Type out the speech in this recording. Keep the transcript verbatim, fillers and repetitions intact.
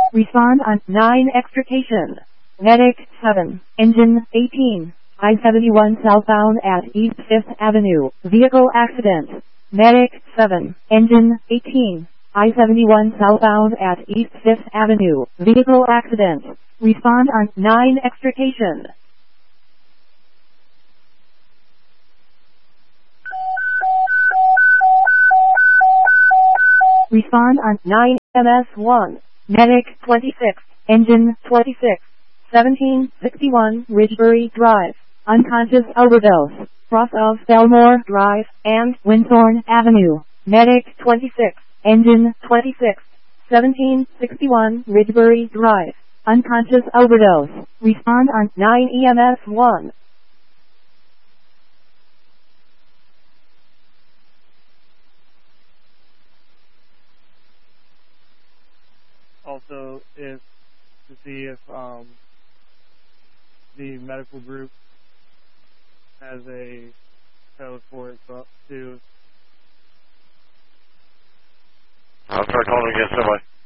Respond on nine extrication. Medic seven, engine eighteen, I seventy-one southbound at East fifth Avenue, vehicle accident. Medic seven, engine eighteen, I seventy-one southbound at East fifth Avenue, vehicle accident. Respond on nine extrication. Respond on nine M S one, Medic twenty-six, engine twenty-six, seventeen sixty-one Ridgebury Drive, unconscious overdose, cross of Belmore Drive and Winthorne Avenue. Medic twenty-six, engine twenty-six, seventeen sixty-one Ridgebury Drive, unconscious overdose. Respond on nine E M S one. Also, if to see if um, the medical group has a code for it too. I'll start calling again, somebody.